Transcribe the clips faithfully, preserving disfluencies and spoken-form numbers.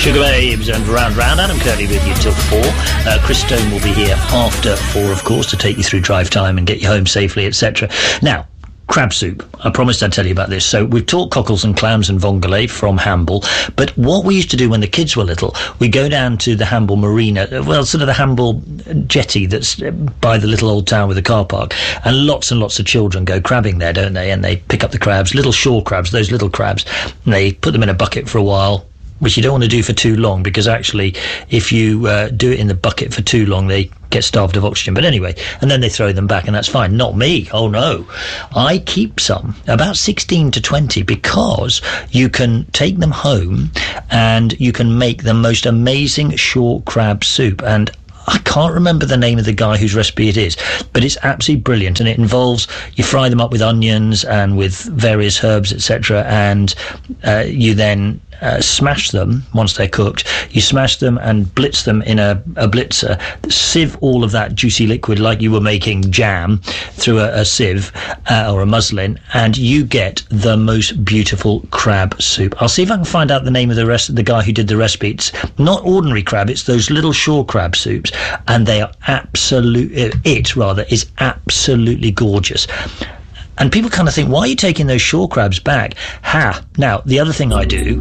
Sugar Babes and Round Round. Adam Curley with you till four. Uh, Chris Stone will be here after four, of course, to take you through drive time and get you home safely, et cetera. Now, crab soup. I promised I'd tell you about this. So we've taught cockles and clams and vongole from Hamble, but what we used to do when the kids were little, we go down to the Hamble Marina, well, sort of the Hamble jetty that's by the little old town with a car park, and lots and lots of children go crabbing there, don't they? And they pick up the crabs, little shore crabs, those little crabs, and they put them in a bucket for a while, which you don't want to do for too long, because actually if you uh, do it in the bucket for too long, they get starved of oxygen. But anyway, and then they throw them back, and that's fine. Not me. Oh no. I keep some, about sixteen to twenty, because you can take them home and you can make the most amazing shore crab soup. And I can't remember the name of the guy whose recipe it is, but it's absolutely brilliant, and it involves, you fry them up with onions and with various herbs, et cetera, and uh, you then uh, smash them once they're cooked. You smash them and blitz them in a, a blitzer, sieve all of that juicy liquid like you were making jam through a, a sieve uh, or a muslin, and you get the most beautiful crab soup. I'll see if I can find out the name of the rest of the guy who did the recipe. It's not ordinary crab, it's those little shore crab soups, and they are absolute, it rather, is absolutely gorgeous. And people kind of think, why are you taking those shore crabs back? Ha! Now, the other thing I do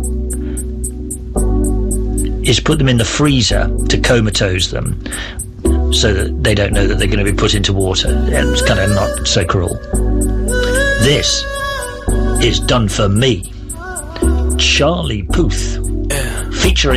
is put them in the freezer to comatose them, so that they don't know that they're going to be put into water. It's kind of not so cruel. This is done for me. Charlie Puth, featuring